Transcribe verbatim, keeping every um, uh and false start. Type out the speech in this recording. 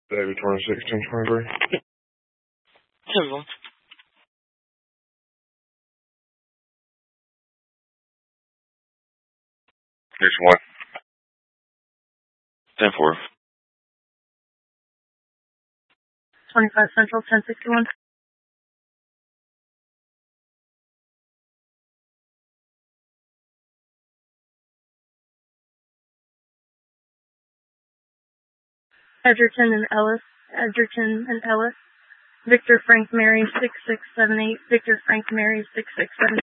David twenty-six, ten twenty-three. Hey, everyone. Here's one. ten four. twenty-five Central, ten sixty-one. Edgerton and Ellis. Edgerton and Ellis. Victor Frank Mary, six six seven eight. Victor Frank Mary, six six seven eight.